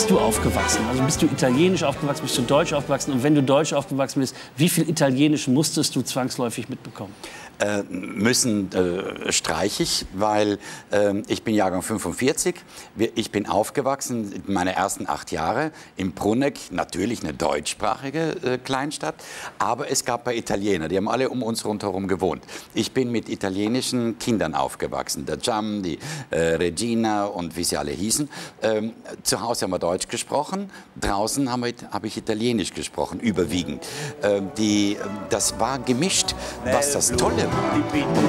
bist du aufgewachsen? Also bist du italienisch aufgewachsen, bist du deutsch aufgewachsen? Und wenn du deutsch aufgewachsen bist, wie viel Italienisch musstest du zwangsläufig mitbekommen? Streiche ich, weil ich bin Jahrgang 45. Ich bin aufgewachsen in meine ersten 8 Jahre in Bruneck, natürlich eine deutschsprachige Kleinstadt, aber es gab bei Italiener, die haben alle um uns rundherum gewohnt. Ich bin mit italienischen Kindern aufgewachsen, der Giam, die Regina und wie sie alle hießen. Zu Hause haben wir Deutsch gesprochen, draußen habe ich Italienisch gesprochen, überwiegend. Das war gemischt, was das Tolle war.